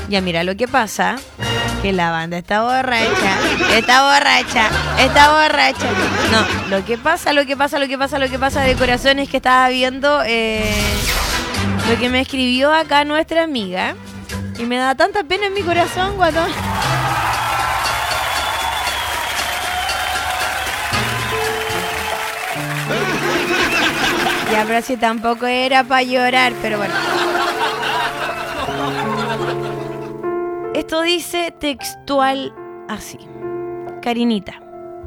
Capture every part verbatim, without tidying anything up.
Ya mira, lo que pasa que la banda está borracha, está borracha, está borracha. No, lo que pasa, lo que pasa, lo que pasa, lo que pasa de corazón es que estaba viendo eh, lo que me escribió acá nuestra amiga y me da tanta pena en mi corazón, guatón. Ya, pero si tampoco era para llorar, pero bueno. Esto dice textual así. Karinita,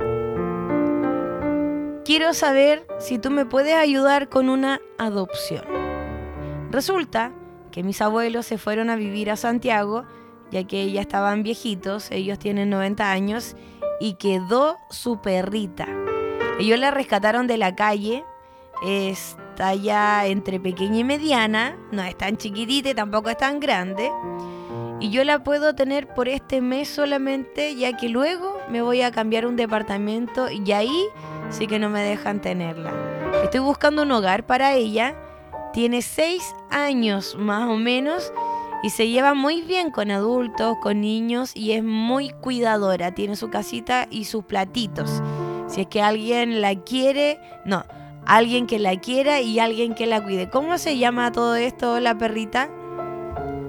quiero saber si tú me puedes ayudar con una adopción. Resulta que mis abuelos se fueron a vivir a Santiago, ya que ya estaban viejitos, ellos tienen noventa años, y quedó su perrita. Ellos la rescataron de la calle. Está ya entre pequeña y mediana, no es tan chiquitita y tampoco es tan grande. Y yo la puedo tener por este mes solamente, ya que luego me voy a cambiar un departamento y ahí sí que no me dejan tenerla. Estoy buscando un hogar para ella. Tiene seis años más o menos y se lleva muy bien con adultos, con niños y es muy cuidadora. Tiene su casita y sus platitos. Si es que alguien la quiere, no... Alguien que la quiera y alguien que la cuide. ¿Cómo se llama todo esto, la perrita?